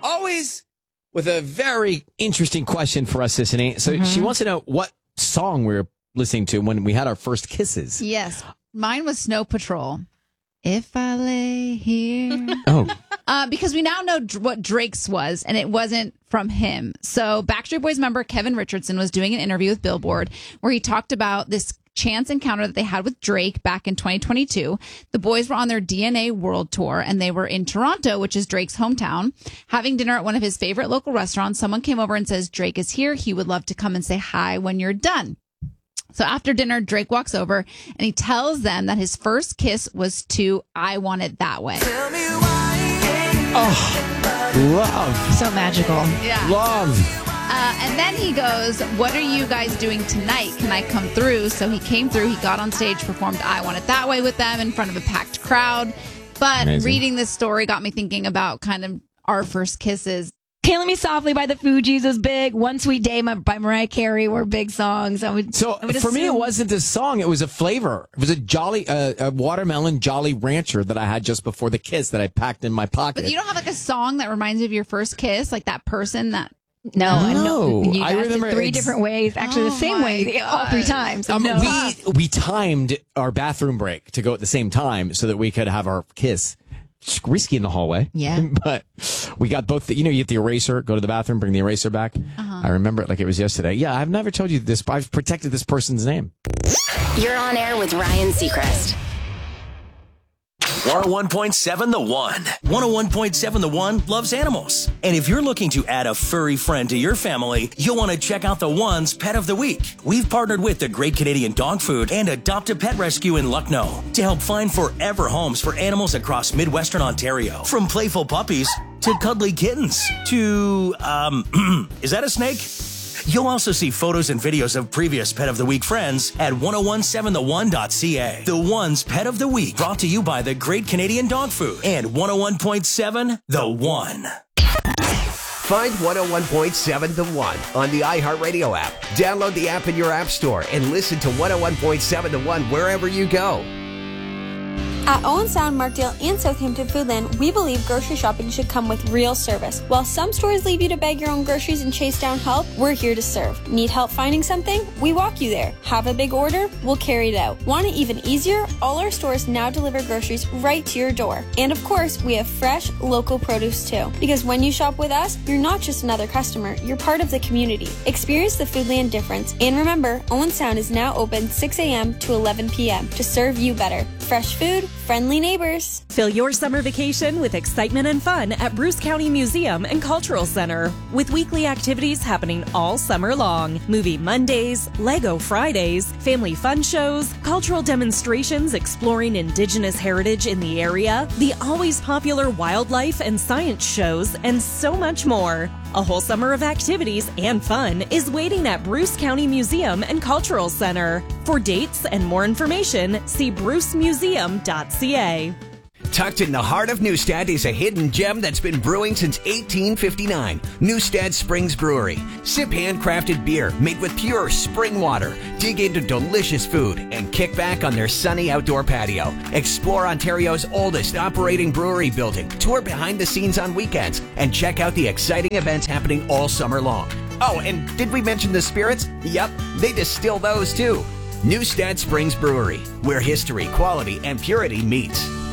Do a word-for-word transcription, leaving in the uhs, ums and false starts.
always with a very interesting question for us, Sissany. So mm-hmm. she wants to know what song we were listening to when we had our first kisses. Yes. Mine was Snow Patrol. If I lay here. Oh. Uh, because we now know dr- what Drake's was, and it wasn't from him. So Backstreet Boys member Kevin Richardson was doing an interview with Billboard where he talked about this chance encounter that they had with Drake back in twenty twenty-two. The boys were on their D N A World Tour, and they were in Toronto, which is Drake's hometown, having dinner at one of his favorite local restaurants. Someone came over and says, Drake is here. He would love to come and say hi when you're done. So after dinner, Drake walks over and he tells them that his first kiss was to I Want It That Way. Tell me why. Oh, love. So magical. Yeah. Love. Uh, and then he goes, what are you guys doing tonight? Can I come through? So he came through. He got on stage, performed I Want It That Way with them in front of a packed crowd. But Amazing. Reading this story got me thinking about kind of our first kisses. Killing Me Softly by the Fugees was big. One Sweet Day by Mariah Carey were big songs. I would, so I would for assume... me, it wasn't a song. It was a flavor. It was a Jolly, uh, a watermelon Jolly Rancher that I had just before the kiss that I packed in my pocket. But you don't have like a song that reminds you of your first kiss, like that person that. No, no. no. You I remember it three it's... different ways. Actually, oh the same way God. all three times. Um, no. We we timed our bathroom break to go at the same time so that we could have our kiss. It's risky in the hallway. Yeah. But we got both. The, you know, you get the eraser, go to the bathroom, bring the eraser back. Uh-huh. I remember it like it was yesterday. Yeah, I've never told you this, but I've protected this person's name. You're on air with Ryan Seacrest. one oh one point seven The One. one oh one point seven The One loves animals. And if you're looking to add a furry friend to your family, you'll want to check out The One's Pet of the Week. We've partnered with the Great Canadian Dog Food and Adopt a Pet Rescue in Lucknow to help find forever homes for animals across Midwestern Ontario. From playful puppies to cuddly kittens to, um, is that a snake? You'll also see photos and videos of previous Pet of the Week friends at ten seventeen the one dot c a. The One's Pet of the Week, brought to you by the Great Canadian Dog Food and one oh one point seven The One. Find one oh one point seven The One on the iHeartRadio app. Download the app in your app store and listen to one oh one point seven The One wherever you go. At Owen Sound, Markdale, and Southampton Foodland, we believe grocery shopping should come with real service. While some stores leave you to beg your own groceries and chase down help, we're here to serve. Need help finding something? We walk you there. Have a big order? We'll carry it out. Want it even easier? All our stores now deliver groceries right to your door. And of course, we have fresh, local produce too. Because when you shop with us, you're not just another customer, you're part of the community. Experience the Foodland difference. And remember, Owen Sound is now open six a.m. to eleven p.m. to serve you better. Fresh food, friendly neighbors. Fill your summer vacation with excitement and fun at Bruce County Museum and Cultural Center, with weekly activities happening all summer long. Movie Mondays, Lego Fridays, family fun shows, cultural demonstrations exploring Indigenous heritage in the area, the always popular wildlife and science shows, and so much more. A whole summer of activities and fun is waiting at Bruce County Museum and Cultural Center. For dates and more information, see bruce museum dot c a. Tucked in the heart of Neustadt is a hidden gem that's been brewing since eighteen fifty-nine. Neustadt Springs Brewery. Sip handcrafted beer made with pure spring water. Dig into delicious food and kick back on their sunny outdoor patio. Explore Ontario's oldest operating brewery building. Tour behind the scenes on weekends and check out the exciting events happening all summer long. Oh, and did we mention the spirits? Yep, they distill those too. Neustadt Springs Brewery, where history, quality, and purity meets.